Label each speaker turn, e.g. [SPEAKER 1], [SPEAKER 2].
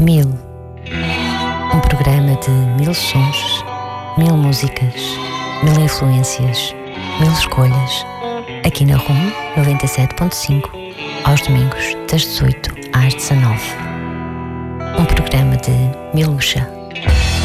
[SPEAKER 1] Mil. Um programa de 1000 sons, 1000 músicas, 1000 influências, 1000 escolhas. Aqui na RUM 97.5, aos domingos das 18 às 19. Um programa de Milucha.